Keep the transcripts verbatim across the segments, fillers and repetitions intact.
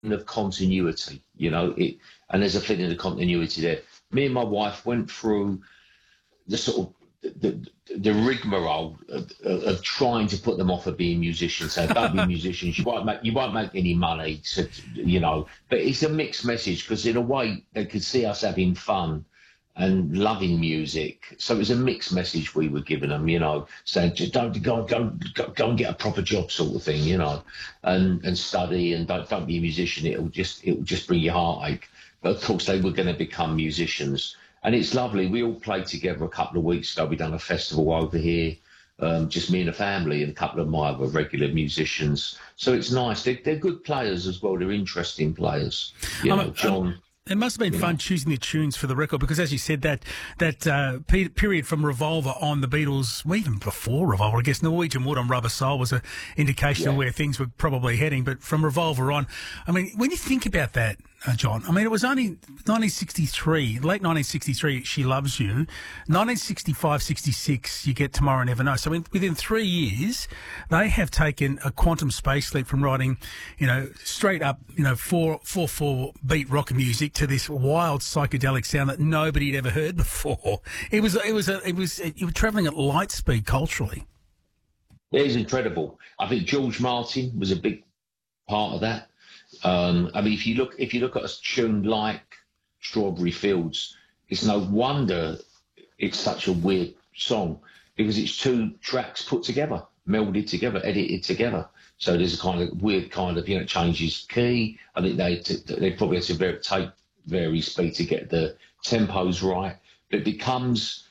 of continuity, you know, it, and there's a feeling of continuity there. Me and my wife went through the sort of the, the, the rigmarole of, of, of trying to put them off of being musicians. So don't be musicians. You won't make you won't make any money. So, you know, but it's a mixed message because in a way they could see us having fun and loving music. So it was a mixed message we were giving them, you know, saying don't go go go, go and get a proper job, sort of thing, you know, and and study and don't don't be a musician. It'll just it'll just bring you heartache. But of course they were going to become musicians. And it's lovely. We all played together a couple of weeks ago. We done a festival over here, um, just me and the family, and a couple of my other regular musicians. So it's nice. They're, they're good players as well. They're interesting players. You know, um, John. Um, it must have been fun know. choosing the tunes for the record because, as you said, that that uh, pe- period from Revolver on the Beatles, well, even before Revolver, I guess Norwegian Wood on Rubber Soul was an indication yeah. of where things were probably heading. But from Revolver on, I mean, when you think about that, Uh, John, I mean, it was only nineteen sixty-three, late nineteen sixty-three, She Loves You. nineteen sixty-five, sixty-six, you get Tomorrow Never Know. So in, within three years, they have taken a quantum space leap from writing, you know, straight up, you know, four, four, four beat rock music to this wild psychedelic sound that nobody had ever heard before. It was, it was, a, it was, you were travelling at light speed culturally. It is incredible. I think George Martin was a big part of that. Um, I mean, if you look if you look at a tune like Strawberry Fields, it's no wonder it's such a weird song because it's two tracks put together, melded together, edited together. So there's a kind of weird kind of, you know, it changes key. I think they they probably had to take very speed to get the tempos right. But it becomes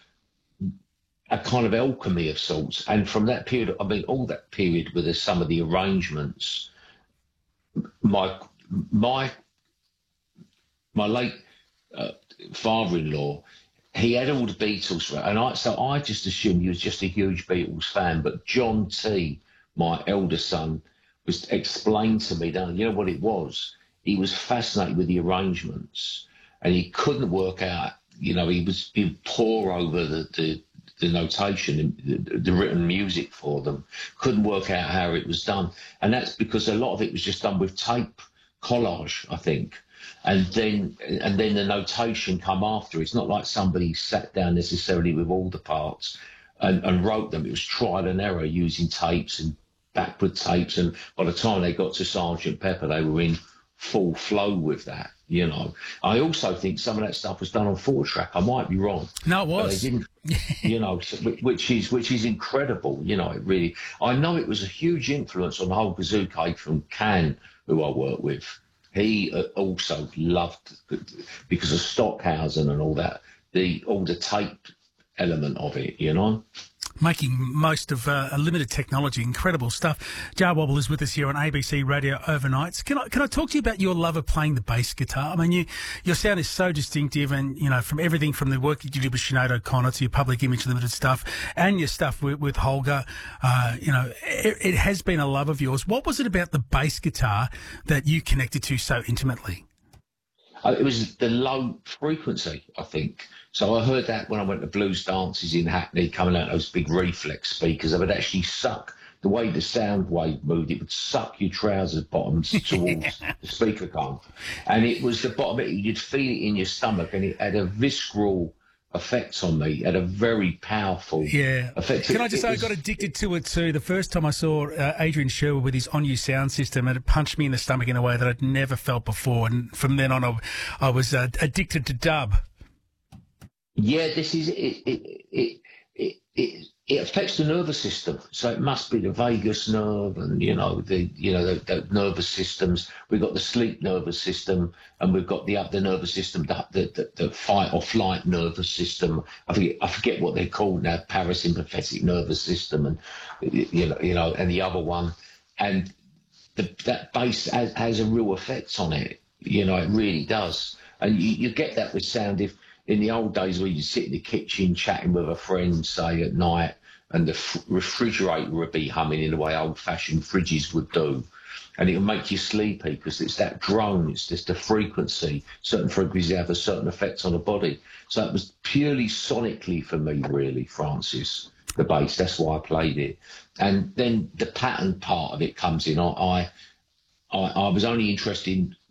a kind of alchemy of sorts. And from that period, I mean, all that period with the, some of the arrangements. My my my late uh, father-in-law, he had all the Beatles, and I so I just assumed he was just a huge Beatles fan. But John T, my elder son, was explained to me that you know what it was. He was fascinated with the arrangements, and he couldn't work out. You know, he was he poor over the. the the notation, the, the written music for them, couldn't work out how it was done. And that's because a lot of it was just done with tape collage, I think. And then and then the notation come after. It's not like somebody sat down necessarily with all the parts and, and wrote them. It was trial and error using tapes and backward tapes. And by the time they got to Sergeant Pepper, they were in full flow with that, you know. I also think some of that stuff was done on four track. I might be wrong. No, it was. But they didn't, you know, which is which is incredible. You know, it really. I know it was a huge influence on the whole Gazoo from Can, who I work with. He uh, also loved because of Stockhausen and all that, the all the tape element of it, you know. Making most of uh, a limited technology, incredible stuff. Jah Wobble is with us here on A B C Radio Overnights. Can I can I talk to you about your love of playing the bass guitar? I mean, you, your sound is so distinctive, and you know, from everything from the work that you did with Sinead O'Connor to your Public Image Limited stuff, and your stuff with, with Holger. Uh, you know, it, it has been a love of yours. What was it about the bass guitar that you connected to so intimately? Uh, it was the low frequency, I think. So I heard that when I went to blues dances in Hackney, coming out those big reflex speakers. They would actually suck, the way the sound wave moved, it would suck your trousers bottoms towards the speaker cone. And it was the bottom of it, you'd feel it in your stomach, and it had a visceral effect on me, had a very powerful yeah. effect. Can it, I just say, was... I got addicted to it too. The first time I saw uh, Adrian Sherwood with his On You sound system, and it punched me in the stomach in a way that I'd never felt before. And from then on, I, I was uh, addicted to dub. Yeah, this is it. It, it it it it affects the nervous system, so it must be the vagus nerve, and you know the you know the, the nervous systems. We've got the sleep nervous system, and we've got the other nervous system, the the, the, the fight or flight nervous system. I forget I forget what they're called now. Parasympathetic nervous system, and you know you know, and the other one, and the, that bass has, has a real effect on it. You know, it really does, and you, you get that with sound if. In the old days where you sit in the kitchen chatting with a friend, say, at night, and the f- refrigerator would be humming in the way old-fashioned fridges would do, and it would make you sleepy because it's that drone, it's just the frequency. Certain frequencies have a certain effect on the body. So it was purely sonically for me, really, Francis, the bass. That's why I played it. And then the pattern part of it comes in. I, I I, I was only interested in